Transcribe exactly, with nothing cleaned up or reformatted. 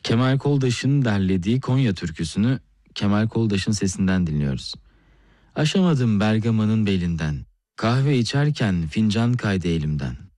Kemal Koldaş'ın derlediği Konya türküsünü Kemal Koldaş'ın sesinden dinliyoruz. Aşamadım Bergama'nın belinden, kahve içerken fincan kaydı elimden.